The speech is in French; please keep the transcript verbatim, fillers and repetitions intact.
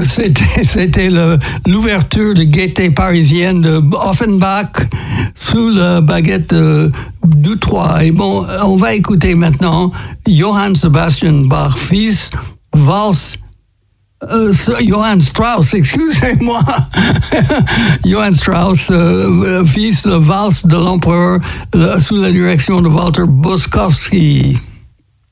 c'était, c'était le, l'ouverture de Gaieté parisienne de Offenbach sous la baguette de Dutroy. Et bon, on va écouter maintenant Johann Sebastian Bach, fils, valse. Euh, Johann Strauss, excusez-moi. Johann Strauss, euh, fils, valse de l'empereur, euh, sous la direction de Walter Bukowski.